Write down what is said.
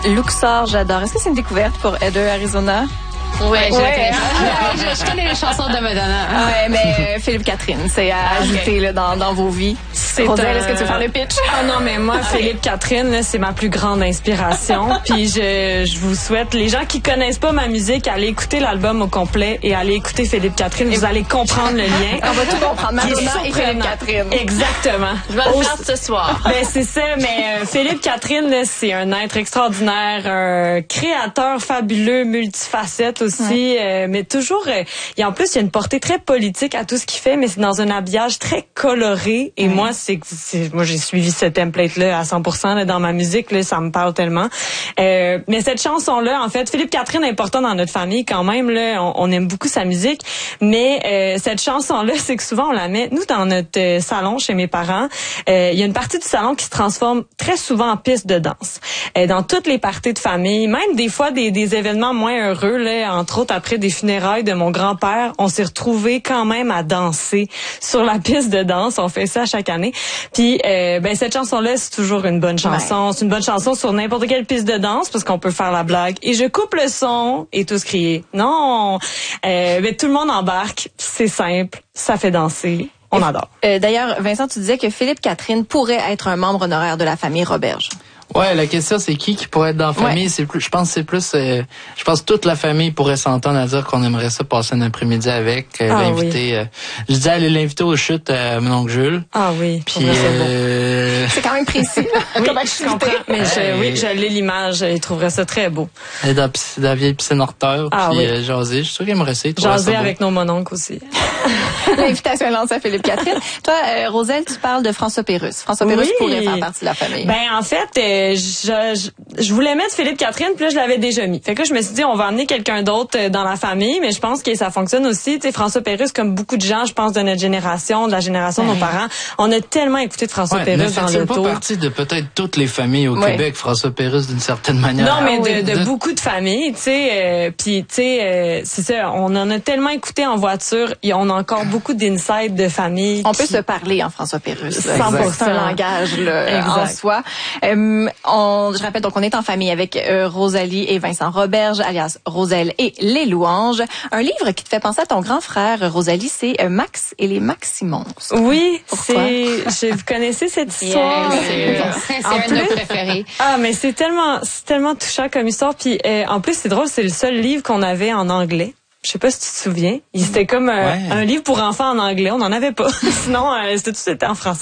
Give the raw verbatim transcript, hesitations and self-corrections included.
Luxor, j'adore. Est-ce que c'est une découverte pour Heather Arizona? Ouais, je, ouais. je, je connais les chansons de Madonna. Ouais, mais euh, Philippe Catherine, c'est à ah, ajouter okay. là, dans, dans vos vies. C'est Roselle, un... est-ce que tu veux faire le pitch? Ah non, mais moi, Philippe Catherine, là, c'est ma plus grande inspiration. Puis je, je vous souhaite, les gens qui connaissent pas ma musique, allez écouter l'album au complet et allez écouter Philippe Catherine. Vous allez comprendre le lien. On va tout comprendre. Madonna et Philippe Catherine. Exactement. Je vais le faire ce soir. Ben c'est ça, mais euh, Philippe Catherine, là, c'est un être extraordinaire, un créateur fabuleux, multifacette aussi. Ouais. Euh, mais toujours, euh, et en plus, il y a une portée très politique à tout ce qu'il fait, mais c'est dans un habillage très coloré. Et mmh. moi, c'est, c'est, moi, j'ai suivi ce template-là à cent pour cent là, dans ma musique. Là, ça me parle tellement. Euh, mais cette chanson-là, en fait, Philippe Catherine est important dans notre famille quand même. Là, on, on aime beaucoup sa musique. Mais euh, cette chanson-là, c'est que souvent on la met nous dans notre euh, salon chez mes parents. Euh, il y a une partie du salon qui se transforme très souvent en piste de danse. Euh, dans toutes les parties de famille, même des fois des, des événements moins heureux, là, entre autres après des funérailles de mon grand-père, on s'est retrouvés quand même à danser sur la piste de danse. On fait ça chaque année. Puis, euh, ben cette chanson-là, c'est toujours une bonne chanson. Ouais. C'est une bonne chanson sur n'importe quelle piste de danse parce qu'on peut faire la blague. Et je coupe le son et tous crier. Non! Euh, ben, tout le monde embarque. C'est simple. Ça fait danser. On adore. Euh, d'ailleurs, Vincent, tu disais que Philippe Catherine pourrait être un membre honoraire de la famille Roberge. Ouais, la question c'est qui qui pourrait être dans la famille. Ouais. C'est plus, je pense que c'est plus, euh, je pense que toute la famille pourrait s'entendre à dire qu'on aimerait ça passer un après-midi avec, euh, ah, l'inviter. Oui. Euh, je disais aller l'inviter aux chutes à mon oncle Jules. Ah oui. Puis euh... c'est quand même précis. Oui, je comprends. Mais je, oui, je l'ai l'image. Il trouverait ça très beau. Et dans, dans la vieille piscine hors terre, ah, puis oui. euh, jaser. Je suis sûr qu'il aimerait ça. Jaser avec nos mononcles aussi. L'invitation est lancée à Philippe Catherine. Toi, euh, Roselle, tu parles de François Pérusse. François Pérusse oui. pourrait faire partie de la famille. Ben en fait, euh, je, je, je voulais mettre Philippe Catherine, puis là, je l'avais déjà mis. Fait que je me suis dit, on va amener quelqu'un d'autre dans la famille, mais je pense que ça fonctionne aussi. Tu sais, François Pérusse, comme beaucoup de gens, je pense, de notre génération, de la génération ouais. de nos parents, on a tellement écouté de François ouais, Pérusse dans le tour. pas partie de peut-être toutes les familles au ouais. Québec, François Pérusse, d'une certaine manière. Non, mais ah, de, oui. de, de beaucoup de familles, tu sais. Euh, puis, tu sais, euh, c'est ça, on en a tellement écouté en voiture, et on a encore beaucoup d'insides de famille. On qui... peut se parler en François Pérusse. cent pour cent. C'est un langage là, en soi. Euh, on, je rappelle, donc on est en famille avec euh, Rosalie et Vincent Roberge, alias Roselle et les Louanges. Un livre qui te fait penser à ton grand frère, Rosalie, c'est euh, Max et les Maximons. Oui, c'est. Je, vous connaissez cette histoire? Yeah, c'est c'est un plus... de nos préférés. Ah, mais c'est tellement, c'est tellement touchant comme histoire. Puis euh, en plus, c'est drôle, c'est le seul livre qu'on avait en anglais. Je sais pas si tu te souviens. C'était comme euh, ouais. un livre pour enfants en anglais. On n'en avait pas. Sinon, euh, c'était tout c'était en français.